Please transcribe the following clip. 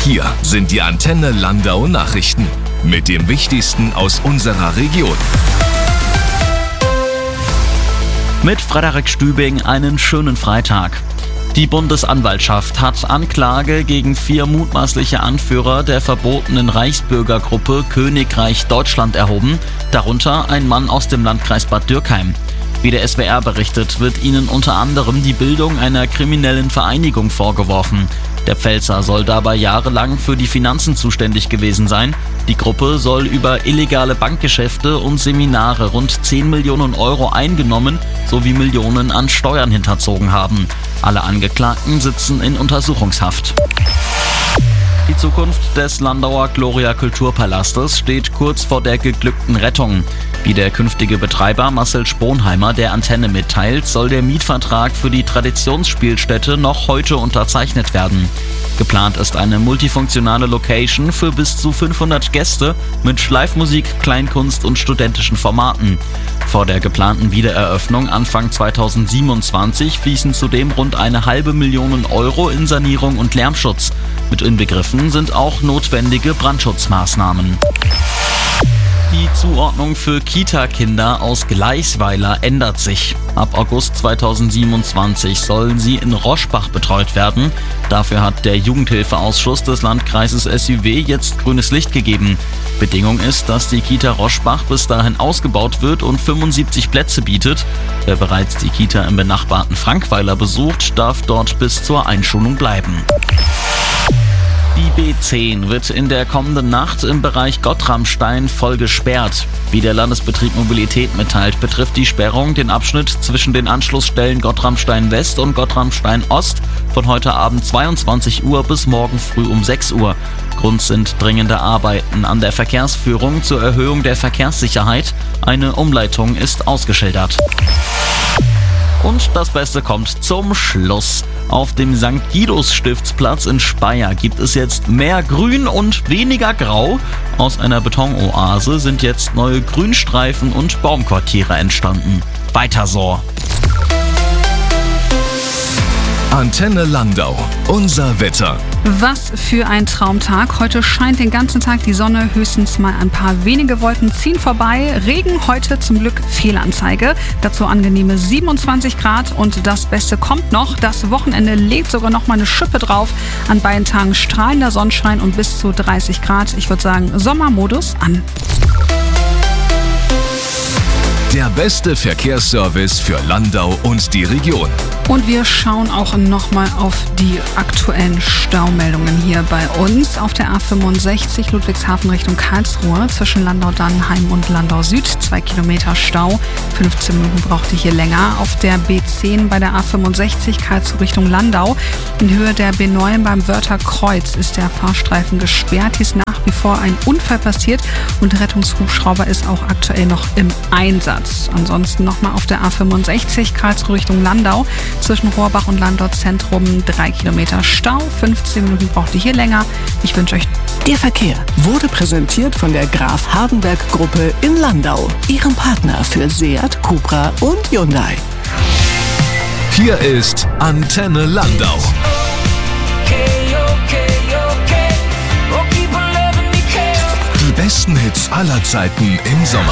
Hier sind die Antenne Landau Nachrichten mit dem Wichtigsten aus unserer Region. Mit Frederik Stübing einen schönen Freitag. Die Bundesanwaltschaft hat Anklage gegen 4 mutmaßliche Anführer der verbotenen Reichsbürgergruppe Königreich Deutschland erhoben, darunter ein Mann aus dem Landkreis Bad Dürkheim. Wie der SWR berichtet, wird ihnen unter anderem die Bildung einer kriminellen Vereinigung vorgeworfen. Der Pfälzer soll dabei jahrelang für die Finanzen zuständig gewesen sein. Die Gruppe soll über illegale Bankgeschäfte und Seminare rund 10 Millionen Euro eingenommen sowie Millionen an Steuern hinterzogen haben. Alle Angeklagten sitzen in Untersuchungshaft. Die Zukunft des Landauer Gloria Kulturpalastes steht kurz vor der geglückten Rettung. Wie der künftige Betreiber Marcel Sponheimer der Antenne mitteilt, soll der Mietvertrag für die Traditionsspielstätte noch heute unterzeichnet werden. Geplant ist eine multifunktionale Location für bis zu 500 Gäste mit Live-Musik, Kleinkunst und studentischen Formaten. Vor der geplanten Wiedereröffnung Anfang 2027 fließen zudem rund 1,5 Millionen Euro in Sanierung und Lärmschutz. Mit inbegriffen sind auch notwendige Brandschutzmaßnahmen. Die Zuordnung für Kita-Kinder aus Gleisweiler ändert sich. Ab August 2027 sollen sie in Roschbach betreut werden. Dafür hat der Jugendhilfeausschuss des Landkreises SÜW jetzt grünes Licht gegeben. Bedingung ist, dass die Kita Roschbach bis dahin ausgebaut wird und 75 Plätze bietet. Wer bereits die Kita im benachbarten Frankweiler besucht, darf dort bis zur Einschulung bleiben. Die B10 wird in der kommenden Nacht im Bereich Gottramstein voll gesperrt. Wie der Landesbetrieb Mobilität mitteilt, betrifft die Sperrung den Abschnitt zwischen den Anschlussstellen Gottramstein West und Gottramstein Ost von heute Abend 22 Uhr bis morgen früh um 6 Uhr. Grund sind dringende Arbeiten an der Verkehrsführung zur Erhöhung der Verkehrssicherheit. Eine Umleitung ist ausgeschildert. Und das Beste kommt zum Schluss. Auf dem St. Guidos Stiftsplatz in Speyer gibt es jetzt mehr Grün und weniger Grau. Aus einer Betonoase sind jetzt neue Grünstreifen und Baumquartiere entstanden. Weiter so! Antenne Landau, unser Wetter. Was für ein Traumtag. Heute scheint den ganzen Tag die Sonne, höchstens mal ein paar wenige Wolken ziehen vorbei. Regen heute zum Glück Fehlanzeige. Dazu angenehme 27 Grad und das Beste kommt noch. Das Wochenende legt sogar noch mal eine Schippe drauf. An beiden Tagen strahlender Sonnenschein und bis zu 30 Grad. Ich würde sagen, Sommermodus an. Der beste Verkehrsservice für Landau und die Region. Und wir schauen auch nochmal auf die aktuellen Staumeldungen hier bei uns. Auf der A65 Ludwigshafen Richtung Karlsruhe zwischen Landau-Dannenheim und Landau Süd 2 Kilometer Stau. 15 Minuten braucht ihr hier länger. Auf der B10 bei der A65 Karlsruhe Richtung Landau in Höhe der B9 beim Wörtherkreuz ist der Fahrstreifen gesperrt. Hier ist nach wie vor ein Unfall passiert und der Rettungshubschrauber ist auch aktuell noch im Einsatz. Ansonsten nochmal auf der A65 Karlsruhe Richtung Landau zwischen Rohrbach und Landau Zentrum 3 Kilometer Stau. 15 Minuten braucht ihr hier länger. Ich wünsche euch... Der Verkehr wurde präsentiert von der Graf Hardenberg Gruppe in Landau, ihrem Partner für Seat, Cupra und Hyundai. Hier ist Antenne Landau. Die besten Hits aller Zeiten im Sommer.